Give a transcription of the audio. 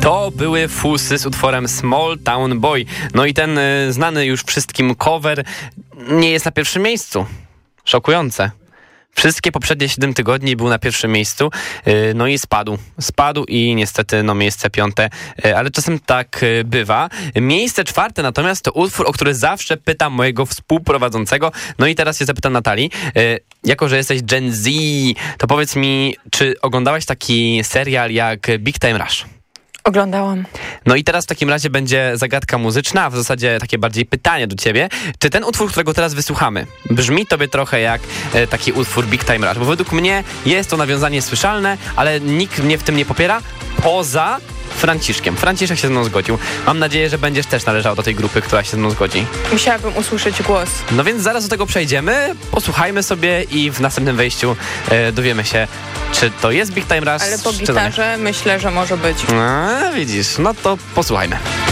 To były Fusy z utworem Small Town Boy. No i ten znany już wszystkim cover nie jest na pierwszym miejscu. Szokujące. Wszystkie poprzednie 7 tygodni był na pierwszym miejscu, no i spadł i niestety miejsce 5, ale czasem tak bywa. Miejsce 4 natomiast to utwór, o który zawsze pytam mojego współprowadzącego, no i teraz się zapytam Natalii, jako że jesteś Gen Z, to powiedz mi, czy oglądałaś taki serial jak Big Time Rush? Oglądałam. No i teraz w takim razie będzie zagadka muzyczna, a w zasadzie takie bardziej pytanie do ciebie. Czy ten utwór, którego teraz wysłuchamy, brzmi tobie trochę jak taki utwór Big Time Rush? Bo według mnie jest to nawiązanie słyszalne, ale nikt mnie w tym nie popiera, poza Franciszkiem. Franciszek się ze mną zgodził. Mam nadzieję, że będziesz też należał do tej grupy, która się ze mną zgodzi. Musiałabym usłyszeć głos. No więc zaraz do tego przejdziemy, posłuchajmy sobie i w następnym wejściu dowiemy się, czy to jest Big Time Rush, ale po czy gitarze myślę, że może być. A, widzisz, no to posłuchajmy.